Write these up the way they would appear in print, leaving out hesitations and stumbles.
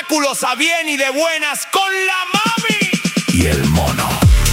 espectáculos a bien y de buenas con la mami y el mono.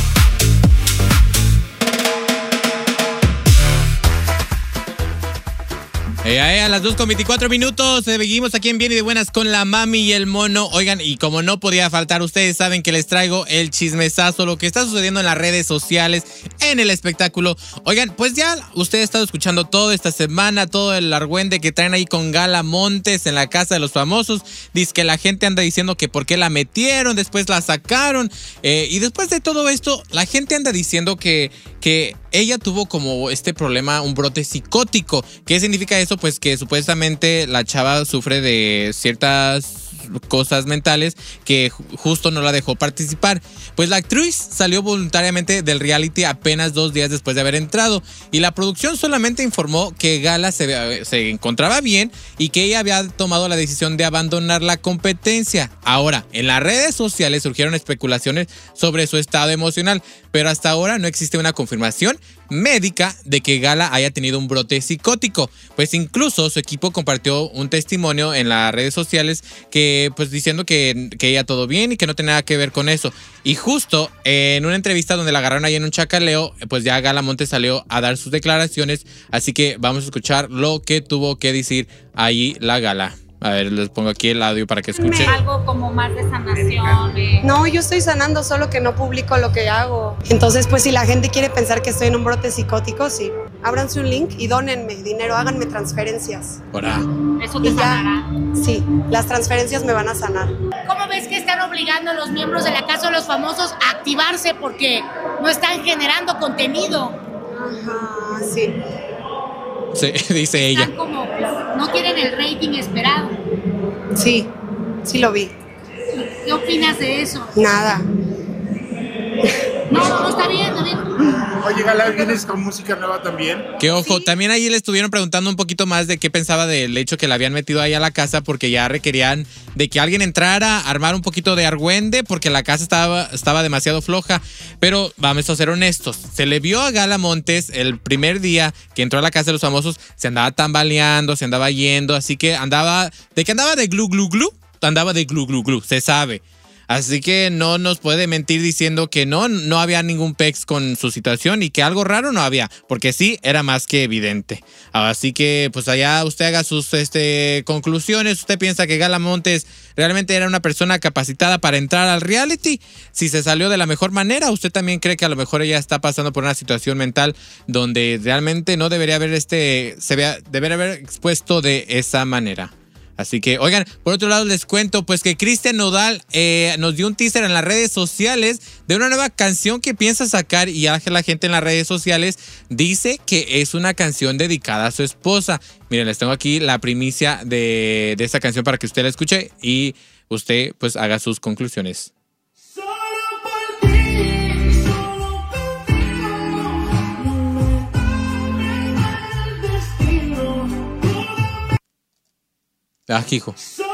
A las 2:24 seguimos aquí en Bien y de Buenas con la mami y el mono. Oigan, y como no podía faltar, ustedes saben que les traigo el chismesazo, lo que está sucediendo en las redes sociales, en el espectáculo. Oigan, pues ya ustedes han estado escuchando toda esta semana, todo el argüende que traen ahí con Gala Montes en la Casa de los Famosos. Dice que la gente anda diciendo que por qué la metieron, después la sacaron. Y después de todo esto, la gente anda diciendo que ella tuvo como este problema, un brote psicótico. ¿Qué significa eso? Pues que supuestamente la chava sufre de ciertas cosas mentales que justo no la dejó participar. Pues la actriz salió voluntariamente del reality apenas 2 días después de haber entrado, y la producción solamente informó que Gala se encontraba bien y que ella había tomado la decisión de abandonar la competencia. Ahora, en las redes sociales surgieron especulaciones sobre su estado emocional, pero hasta ahora no existe una confirmación médica de que Gala haya tenido un brote psicótico. Pues incluso su equipo compartió un testimonio en las redes sociales que pues diciendo que ella todo bien y que no tenía nada que ver con eso. Y justo en una entrevista donde la agarraron ahí en un chacaleo, pues ya Gala Montes salió a dar sus declaraciones, así que vamos a escuchar lo que tuvo que decir ahí la Gala. A ver, les pongo aquí el audio para que escuchen. Algo como más de sanación. No, yo estoy sanando, solo que no publico lo que hago. Entonces, pues si la gente quiere pensar que estoy en un brote psicótico, sí. Ábranse un link y dónenme dinero, háganme transferencias. Ahora. ¿Eso te sanará? Sí, las transferencias me van a sanar. ¿Cómo ves que están obligando a los miembros de la Casa de los Famosos a activarse porque no están generando contenido? Ajá, sí. Sí, dice ella. Están como, no tienen el rating esperado. Sí, sí lo vi. ¿Qué opinas de eso? Nada. No, está bien, está bien. Oye, Gala, ¿vienes con música nueva también? Que ojo, Sí. también ahí le estuvieron preguntando un poquito más de qué pensaba del hecho que la habían metido ahí a la casa, porque ya requerían de que alguien entrara a armar un poquito de argüende porque la casa estaba demasiado floja. Pero vamos a ser honestos, se le vio a Gala Montes el primer día que entró a la Casa de los Famosos, se andaba tambaleando, se andaba yendo, así que andaba de glu glu glu, andaba de glu glu glu, se sabe. Así que no nos puede mentir diciendo que no había ningún pex con su situación y que algo raro no había, porque sí, era más que evidente. Así que pues allá usted haga sus conclusiones. ¿Usted piensa que Gala Montes realmente era una persona capacitada para entrar al reality? Si se salió de la mejor manera, ¿usted también cree que a lo mejor ella está pasando por una situación mental donde realmente no debería haber debería haber expuesto de esa manera? Así que, oigan, por otro lado les cuento pues que Cristian Nodal nos dio un teaser en las redes sociales de una nueva canción que piensa sacar, y ya la gente en las redes sociales dice que es una canción dedicada a su esposa. Miren, les tengo aquí la primicia de esta canción para que usted la escuche y usted pues haga sus conclusiones. Ah, hijo.